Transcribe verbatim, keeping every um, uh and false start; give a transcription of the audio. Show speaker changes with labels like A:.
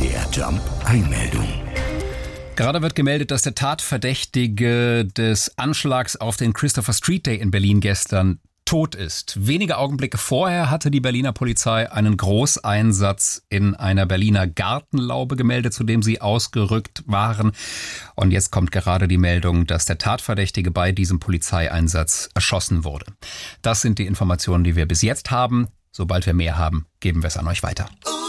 A: M D R Jump Einmeldung.
B: Gerade wird gemeldet, dass der Tatverdächtige des Anschlags auf den Christopher Street Day in Berlin gestern tot ist. Wenige Augenblicke vorher hatte die Berliner Polizei einen Großeinsatz in einer Berliner Gartenlaube gemeldet, zu dem sie ausgerückt waren. Und jetzt kommt gerade die Meldung, dass der Tatverdächtige bei diesem Polizeieinsatz erschossen wurde. Das sind die Informationen, die wir bis jetzt haben. Sobald wir mehr haben, geben wir es an euch weiter.